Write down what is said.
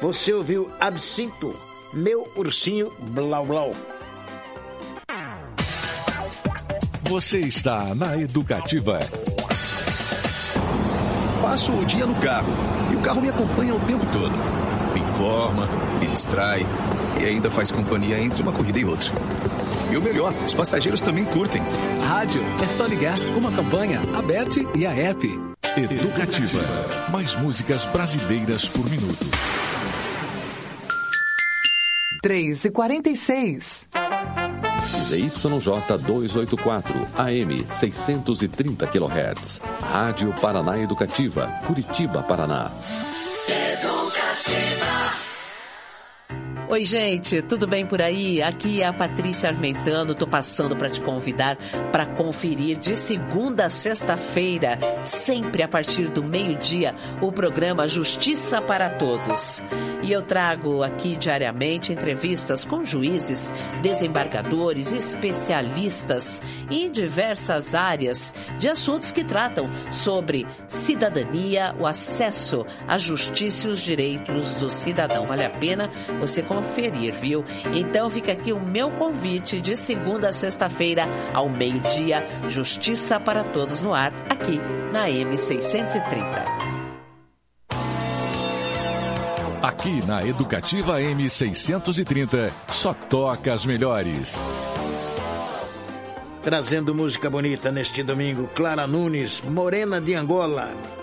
Você ouviu Absinto, Meu Ursinho Blau Blau. Você está na Educativa. Passo o dia no carro e o carro me acompanha o tempo todo. Me informa, me distrai e ainda faz companhia entre uma corrida e outra. E o melhor, os passageiros também curtem. Rádio, é só ligar, uma campanha, a BET e a app. Educativa, mais músicas brasileiras por minuto. 3h46. ZYJ 284, AM 630 kHz. Rádio Paraná Educativa, Curitiba, Paraná. Educativa. Oi, gente, tudo bem por aí? Aqui é a Patrícia Armentano, tô passando para te convidar para conferir de segunda a sexta-feira, sempre a partir do meio-dia, o programa Justiça para Todos. E eu trago aqui diariamente entrevistas com juízes, desembargadores, especialistas em diversas áreas de assuntos que tratam sobre cidadania, o acesso à justiça e os direitos do cidadão. Vale a pena você conferir, viu? Então fica aqui o meu convite de segunda a sexta-feira ao meio-dia, Justiça para Todos no ar, aqui na M630. Aqui na Educativa M630, só toca as melhores. Trazendo música bonita neste domingo, Clara Nunes, Morena de Angola.